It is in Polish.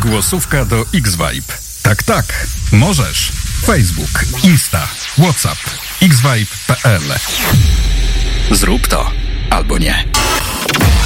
Głosówka do X-Vibe. Tak, możesz. Facebook, Insta, WhatsApp, xvibe.pl. Zrób to albo nie.